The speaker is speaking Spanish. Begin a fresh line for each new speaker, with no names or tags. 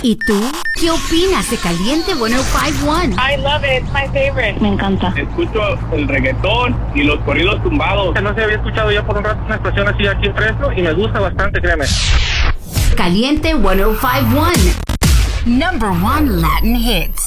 ¿Y tú? ¿Qué opinas de Caliente 105.1?
I love it. It's my favorite.
Me encanta.
Escucho el reggaetón y los corridos tumbados.
No se había escuchado yo por un rato una estación así aquí en Fresno y me gusta bastante, créeme.
Caliente 105.1. Number 1 Latin hits.